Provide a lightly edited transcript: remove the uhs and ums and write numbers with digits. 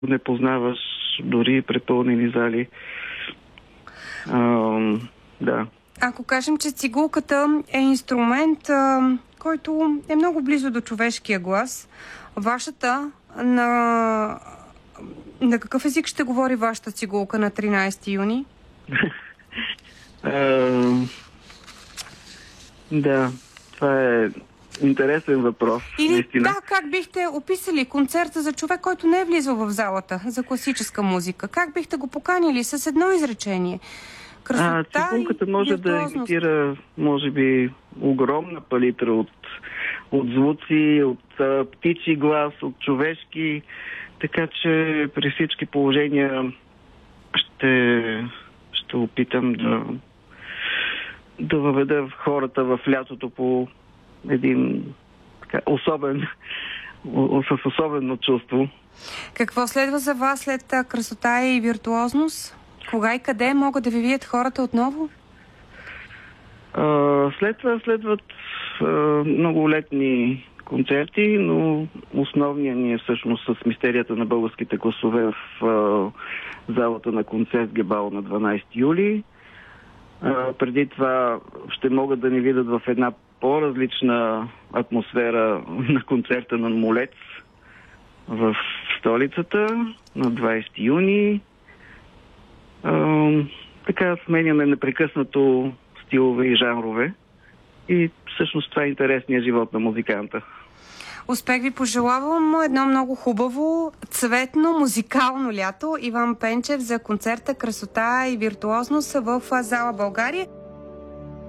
не познаваш, дори препълнени зали. Да. Ако кажем, че цигулката е инструмент, който е много близо до човешкия глас, вашата на какъв език ще говори вашата цигулка на 13 юни? Да, това е интересен въпрос. Или наистина. да, как бихте описали концерта за човек, който не е влизал в залата за класическа музика? Как бихте го поканили с едно изречение? Красота цигулката и може да имитира, може би, огромна палитра от звуци, от птичи глас, от човешки, така че при всички положения ще опитам да въведа хората в лятото по един с особено чувство. Какво следва за вас след красота и виртуозност? Кога и къде могат да ви видят хората отново? След това следват много летни концерти, но основният ни е всъщност с мистерията на българските гласове в залата на концерт Гебал на 12 юли. Преди това ще могат да ни видят в една по-различна атмосфера на концерта на Молец в столицата на 20 юни. Така сменяме непрекъснато стилове и жанрове. И всъщност това е интересният живот на музиканта. Успех ви пожелавам едно много хубаво, цветно, музикално лято. Иван Пенчев за концерта Красота и виртуозност в зала България.